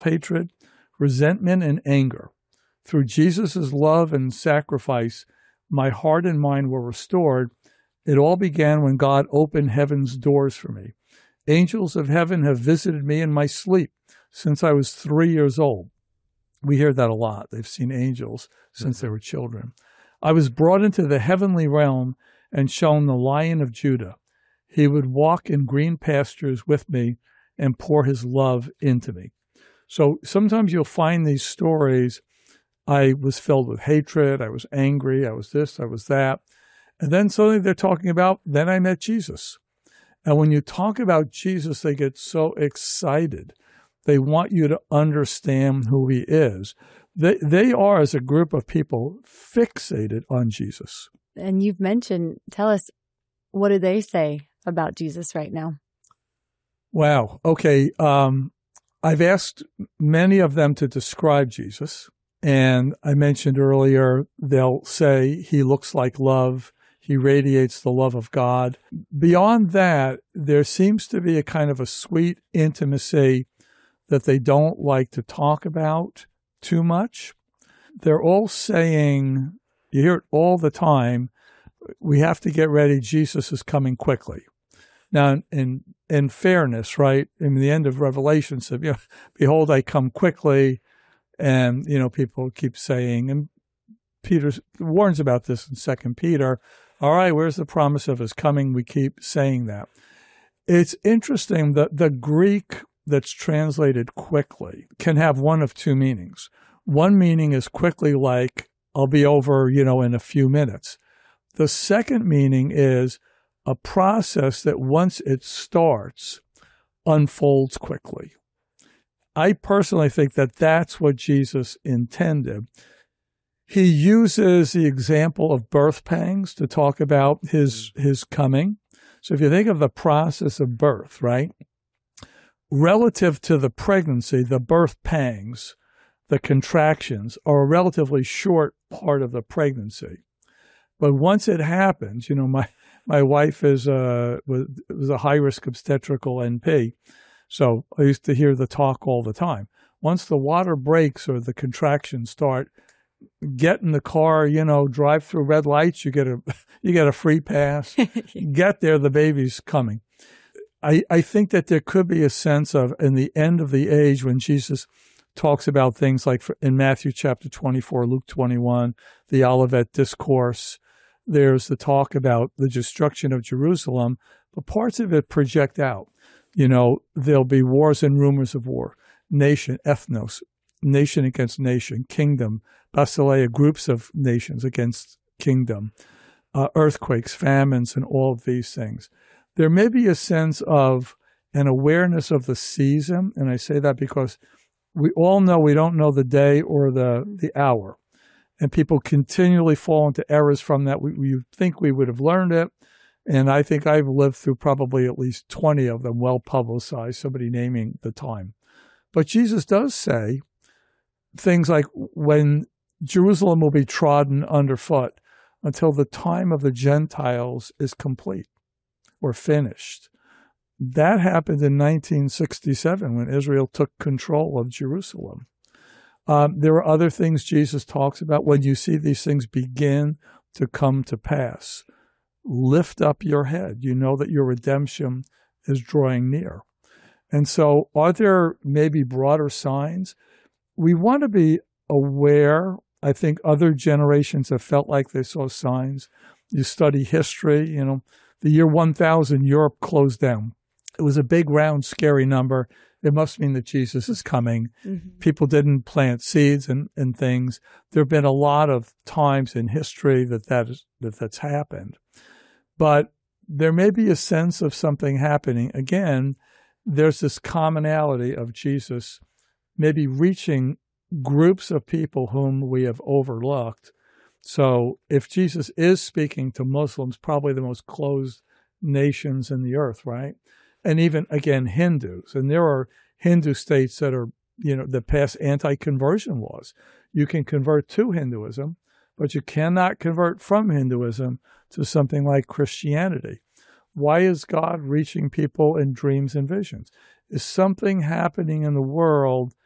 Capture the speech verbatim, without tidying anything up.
hatred, resentment, and anger. Through Jesus' love and sacrifice, my heart and mind were restored. It all began when God opened heaven's doors for me. Angels of heaven have visited me in my sleep since I was three years old. We hear that a lot. They've seen angels since they were children. I was brought into the heavenly realm and shown the Lion of Judah. He would walk in green pastures with me and pour his love into me. So sometimes you'll find these stories. I was filled with hatred. I was angry. I was this. I was that. And then suddenly they're talking about, then I met Jesus. And when you talk about Jesus, they get so excited. They want you to understand who he is. They, they are, as a group of people, fixated on Jesus. And you've mentioned, tell us, what do they say about Jesus right now? Wow. Okay. Um, I've asked many of them to describe Jesus. And I mentioned earlier, they'll say he looks like love. He radiates the love of God. Beyond that, there seems to be a kind of a sweet intimacy that they don't like to talk about too much. They're all saying, you hear it all the time, we have to get ready, Jesus is coming quickly. Now, in in fairness, right, in the end of Revelation said, you know, behold, I come quickly, and, you know, people keep saying, and Peter warns about this in Second Peter, all right, where's the promise of his coming? We keep saying that. It's interesting that the Greek that's translated quickly can have one of two meanings. One meaning is quickly like, I'll be over, you know, in a few minutes. The second meaning is a process that once it starts, unfolds quickly. I personally think that that's what Jesus intended. He uses the example of birth pangs to talk about his, his coming. So if you think of the process of birth, right? Relative to the pregnancy, the birth pangs, the contractions, are a relatively short part of the pregnancy. But once it happens, you know, my, my wife is a, was, was a high-risk obstetrical N P, so I used to hear the talk all the time. Once the water breaks or the contractions start, get in the car, you know, drive through red lights, you get a, you get a free pass. Get there, the baby's coming. I, I think that there could be a sense of, in the end of the age, when Jesus talks about things like in Matthew chapter twenty-four, Luke twenty-one, the Olivet Discourse, there's the talk about the destruction of Jerusalem, but parts of it project out. You know, there'll be wars and rumors of war, nation, ethnos, nation against nation, kingdom, basileia, groups of nations against kingdom, uh, earthquakes, famines, and all of these things. There may be a sense of an awareness of the season, and I say that because we all know we don't know the day or the, the hour, and people continually fall into errors from that. We, we think we would have learned it, and I think I've lived through probably at least twenty of them, well-publicized, somebody naming the time. But Jesus does say things like, when Jerusalem will be trodden underfoot until the time of the Gentiles is complete or finished. That happened in nineteen sixty-seven when Israel took control of Jerusalem. Um, there are other things Jesus talks about. When you see these things begin to come to pass, lift up your head. You know that your redemption is drawing near. And so are there maybe broader signs? We want to be aware. I think other generations have felt like they saw signs. You study history, you know, the year one thousand, Europe closed down. It was a big, round, scary number. It must mean that Jesus is coming. Mm-hmm. People didn't plant seeds and, and things. There have been a lot of times in history that, that, is, that that's happened. But there may be a sense of something happening. Again, there's this commonality of Jesus maybe reaching groups of people whom we have overlooked. So if Jesus is speaking to Muslims, probably the most closed nations in the earth, right? And even, again, Hindus. And there are Hindu states that are, you know, that pass anti-conversion laws. You can convert to Hinduism, but you cannot convert from Hinduism to something like Christianity. Why is God reaching people in dreams and visions? Is something happening in the world